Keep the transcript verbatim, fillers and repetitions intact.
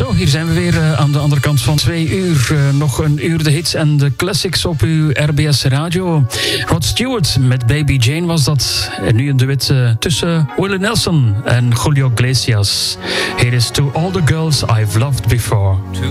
Zo, hier zijn we weer uh, aan de andere kant van twee uur. Uh, nog een uur de hits en de classics op uw R B S Radio. Rod Stewart met Baby Jane was dat. En nu een duet uh, tussen Willie Nelson en Julio Iglesias. Here is To All the Girls I've Loved Before. To